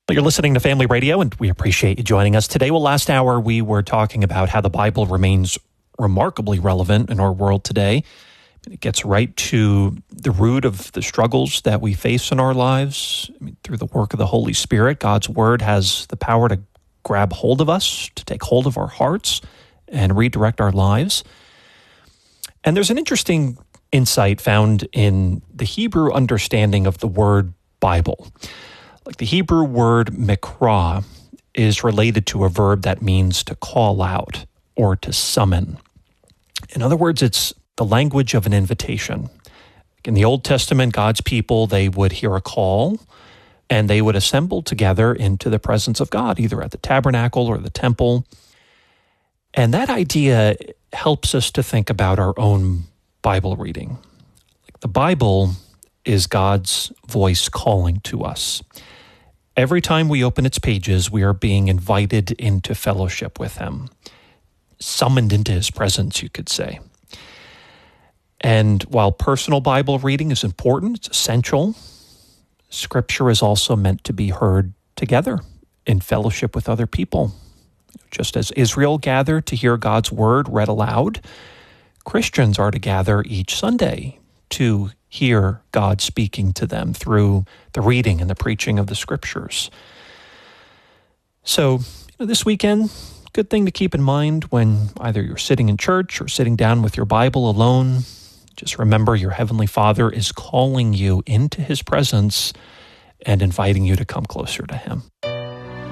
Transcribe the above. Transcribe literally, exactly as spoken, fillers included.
You're listening to Family Radio, and we appreciate you joining us today. Well, last hour we were talking about how the Bible remains remarkably relevant in our world today. It gets right to the root of the struggles that we face in our lives. I mean, through the work of the Holy Spirit, God's Word has the power to grab hold of us, to take hold of our hearts, and redirect our lives. And there's an interesting insight found in the Hebrew understanding of the word Bible. Like the Hebrew word mikra is related to a verb that means to call out or to summon. In other words, it's the language of an invitation. In the Old Testament, God's people, they would hear a call and they would assemble together into the presence of God, either at the tabernacle or the temple. And that idea helps us to think about our own Bible reading. Like the Bible is God's voice calling to us. Every time we open its pages, we are being invited into fellowship with Him, summoned into His presence, you could say. And while personal Bible reading is important, it's essential, Scripture is also meant to be heard together in fellowship with other people. Just as Israel gathered to hear God's Word read aloud, Christians are to gather each Sunday to hear God speaking to them through the reading and the preaching of the Scriptures. So, you know, this weekend, good thing to keep in mind when either you're sitting in church or sitting down with your Bible alone. Just remember your Heavenly Father is calling you into His presence and inviting you to come closer to Him.